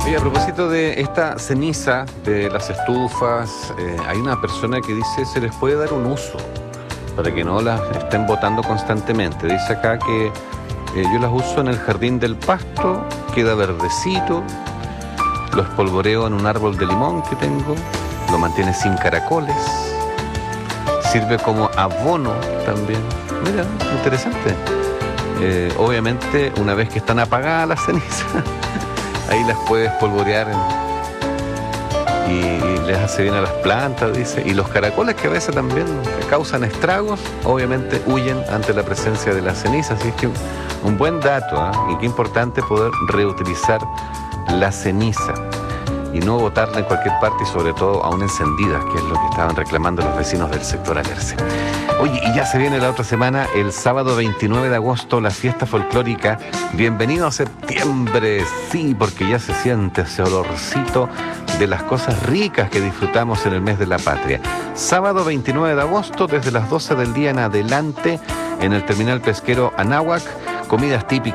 Oye, a propósito de esta ceniza de las estufas, hay una persona que dice se les puede dar un uso para que no las estén botando constantemente. Dice acá que yo las uso en el jardín del pasto, queda verdecito, lo espolvoreo en un árbol de limón que tengo, lo mantiene sin caracoles, sirve como abono también. Mira, interesante. Obviamente, una vez que están apagadas las cenizas, ahí las puedes polvorear y les hace bien a las plantas, dice. Y los caracoles, que a veces también causan estragos, obviamente huyen ante la presencia de la ceniza. Así es que un buen dato, ¿eh? Y qué importante poder reutilizar la ceniza y no botarla en cualquier parte, y sobre todo aún encendida, que es lo que estaban reclamando los vecinos del sector Alerce. Oye, y ya se viene la otra semana, el sábado 29 de agosto, la fiesta folclórica. Bienvenido a septiembre, sí, porque ya se siente ese olorcito de las cosas ricas que disfrutamos en el mes de la patria. Sábado 29 de agosto, desde las 12 del día en adelante, en el terminal pesquero Anáhuac, comidas típicas